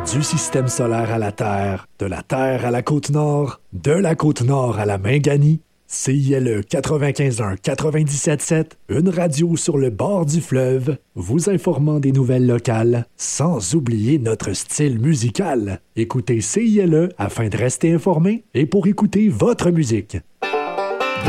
Du système solaire à la Terre, de la Terre à la Côte-Nord, de la Côte-Nord à la Minganie, CILE 95.1 97.7, une radio sur le bord du fleuve, vous informant des nouvelles locales, sans oublier notre style musical. Écoutez CILE afin de rester informé et pour écouter votre musique.